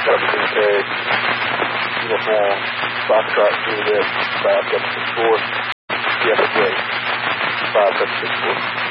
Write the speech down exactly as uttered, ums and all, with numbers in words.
seventeen K, uniform, Foxtrot, Juliet, five seven six four, Sierra J, five seven six four.